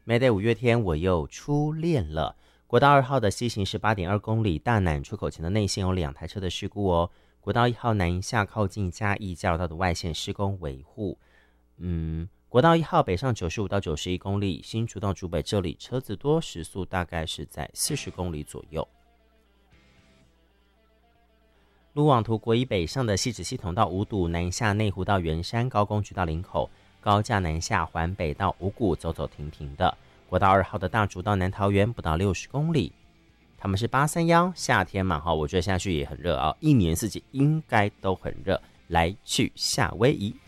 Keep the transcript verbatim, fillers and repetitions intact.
Mayday 五月天我又初恋了。国道二号的西行是 八点二公里，大南出口前的内线有两台车的事故哦。国道一号南一下靠近嘉义交流道的外线施工维护。嗯，国道一号北上九十五到九十一公里，新竹到竹北这里车子多，时速大概是在四十公里左右。路网图国一北上的汐止系统到五堵，南下内湖到圆山，高工局到林口，高架南下环北到五股，走走停停的。国道二号的大竹到南桃园不到六十公里。他们是八三一，夏天嘛哈，我觉得下去也很热啊，一年四季应该都很热。来去夏威夷。